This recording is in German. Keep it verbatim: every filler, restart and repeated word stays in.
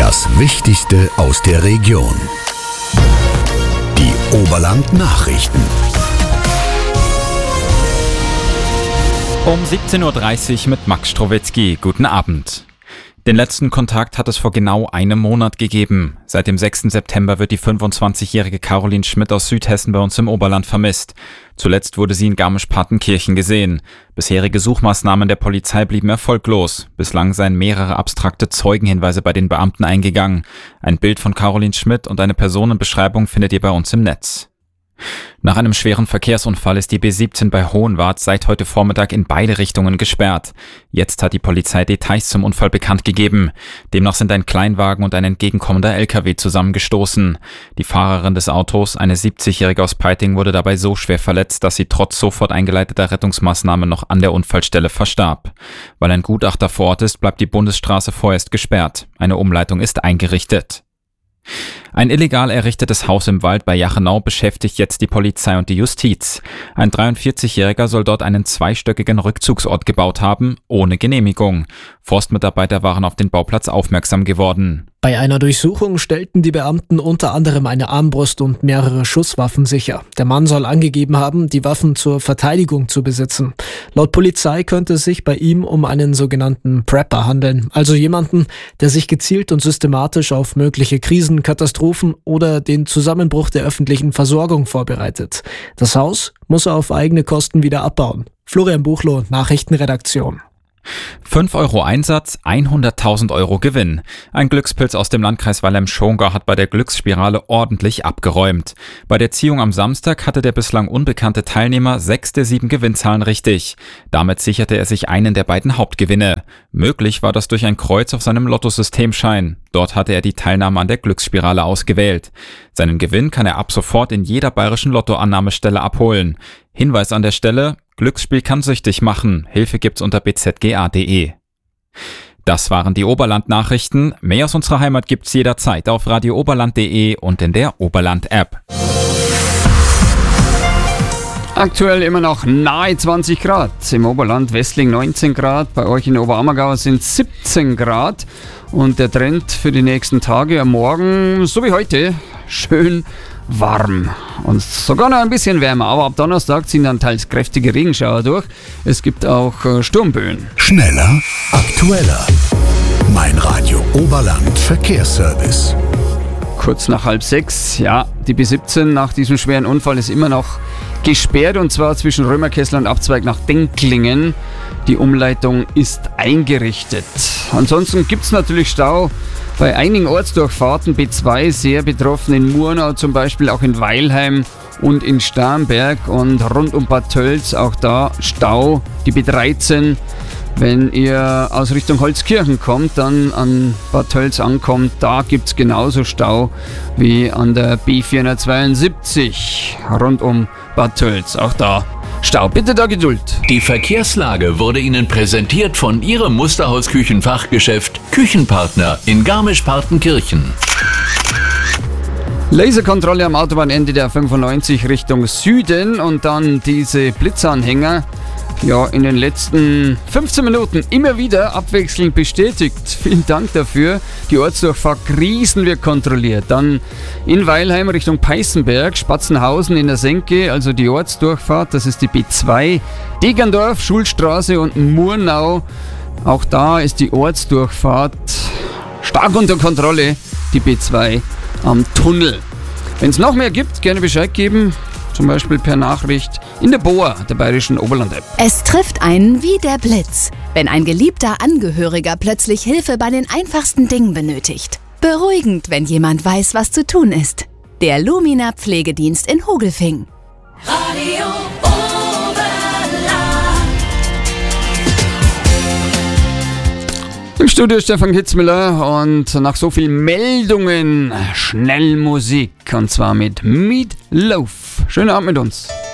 Das Wichtigste aus der Region. Die Oberland Nachrichten. Um siebzehn Uhr dreißig mit Max Strowitzki. Guten Abend. Den letzten Kontakt hat es vor genau einem Monat gegeben. Seit dem sechsten September wird die fünfundzwanzigjährige Caroline Schmidt aus Südhessen bei uns im Oberland vermisst. Zuletzt wurde sie in Garmisch-Partenkirchen gesehen. Bisherige Suchmaßnahmen der Polizei blieben erfolglos. Bislang seien mehrere abstrakte Zeugenhinweise bei den Beamten eingegangen. Ein Bild von Caroline Schmidt und eine Personenbeschreibung findet ihr bei uns im Netz. Nach einem schweren Verkehrsunfall ist die B siebzehn bei Hohenwart seit heute Vormittag in beide Richtungen gesperrt. Jetzt hat die Polizei Details zum Unfall bekannt gegeben. Demnach sind ein Kleinwagen und ein entgegenkommender L K W zusammengestoßen. Die Fahrerin des Autos, eine siebzigjährige aus Peiting, wurde dabei so schwer verletzt, dass sie trotz sofort eingeleiteter Rettungsmaßnahmen noch an der Unfallstelle verstarb. Weil ein Gutachter vor Ort ist, bleibt die Bundesstraße vorerst gesperrt. Eine Umleitung ist eingerichtet. Ein illegal errichtetes Haus im Wald bei Jachenau beschäftigt jetzt die Polizei und die Justiz. Ein dreiundvierzigjähriger soll dort einen zweistöckigen Rückzugsort gebaut haben, ohne Genehmigung. Forstmitarbeiter waren auf den Bauplatz aufmerksam geworden. Bei einer Durchsuchung stellten die Beamten unter anderem eine Armbrust und mehrere Schusswaffen sicher. Der Mann soll angegeben haben, die Waffen zur Verteidigung zu besitzen. Laut Polizei könnte es sich bei ihm um einen sogenannten Prepper handeln, also jemanden, der sich gezielt und systematisch auf mögliche Krisen, Katastrophen oder den Zusammenbruch der öffentlichen Versorgung vorbereitet. Das Haus muss er auf eigene Kosten wieder abbauen. Florian Buchloh, Nachrichtenredaktion. fünf Euro Einsatz, hunderttausend Euro Gewinn. Ein Glückspilz aus dem Landkreis Walheim-Schongau hat bei der Glücksspirale ordentlich abgeräumt. Bei der Ziehung am Samstag hatte der bislang unbekannte Teilnehmer sechs der sieben Gewinnzahlen richtig. Damit sicherte er sich einen der beiden Hauptgewinne. Möglich war das durch ein Kreuz auf seinem Lottosystemschein. Dort hatte er die Teilnahme an der Glücksspirale ausgewählt. Seinen Gewinn kann er ab sofort in jeder bayerischen Lottoannahmestelle abholen. Hinweis an der Stelle: Glücksspiel kann süchtig machen. Hilfe gibt's unter b z g a punkt d e. Das waren die Oberland-Nachrichten. Mehr aus unserer Heimat gibt's jederzeit auf radio oberland punkt d e und in der Oberland-App. Aktuell immer noch nahe zwanzig Grad. Im Oberland Wessling neunzehn Grad, bei euch in Oberammergau sind siebzehn Grad. Und der Trend für die nächsten Tage, am Morgen, so wie heute, schön warm und sogar noch ein bisschen wärmer, aber ab Donnerstag ziehen dann teils kräftige Regenschauer durch. Es gibt auch äh, Sturmböen. Schneller, aktueller. Mein Radio Oberland Verkehrsservice. Kurz nach halb sechs, ja, die B siebzehn nach diesem schweren Unfall ist immer noch gesperrt, und zwar zwischen Römerkessel und Abzweig nach Denklingen. Die Umleitung ist eingerichtet. Ansonsten gibt es natürlich Stau bei einigen Ortsdurchfahrten. B zwei sehr betroffen, in Murnau zum Beispiel, auch in Weilheim und in Starnberg und rund um Bad Tölz, auch da Stau. Die B dreizehn, wenn ihr aus Richtung Holzkirchen kommt, dann an Bad Tölz ankommt, da gibt es genauso Stau wie an der B vierhundertzweiundsiebzig rund um Bad Tölz. Auch da Stau. Bitte da Geduld. Die Verkehrslage wurde Ihnen präsentiert von Ihrem Musterhaus-Küchenfachgeschäft Küchenpartner in Garmisch-Partenkirchen. Laserkontrolle am Autobahnende der fünfundneunzig Richtung Süden und dann diese Blitzanhänger. Ja, in den letzten fünfzehn Minuten immer wieder abwechselnd bestätigt. Vielen Dank dafür. Die Ortsdurchfahrt Griesen wird kontrolliert. Dann in Weilheim Richtung Peißenberg, Spatzenhausen in der Senke, also die Ortsdurchfahrt, das ist die B zwei. Degerndorf, Schulstraße und Murnau, auch da ist die Ortsdurchfahrt stark unter Kontrolle, die B zwei am Tunnel. Wenn es noch mehr gibt, gerne Bescheid geben. Zum Beispiel per Nachricht in der B O A, der Bayerischen Oberland-App. Es trifft einen wie der Blitz, wenn ein geliebter Angehöriger plötzlich Hilfe bei den einfachsten Dingen benötigt. Beruhigend, wenn jemand weiß, was zu tun ist. Der Lumina Pflegedienst in Hogelfing. Radio Oberland. Im Studio Stefan Kitzmüller und nach so vielen Meldungen schnell Musik, und zwar mit Meat Loaf. Schönen Abend mit uns.